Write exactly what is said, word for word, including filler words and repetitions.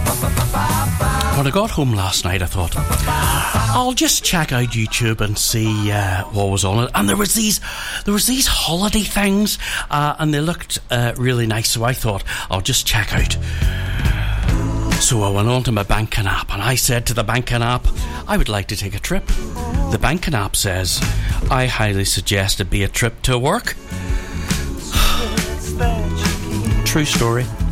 When I got home last night, I thought, I'll just check out YouTube and see uh, what was on it. And there was these, there was these holiday things, uh, and they looked uh, really nice. So I thought, I'll just check out. So I went on to my banking app, and I said to the banking app, I would like to take a trip. The banking app says, I highly suggest it be a trip to work. True story.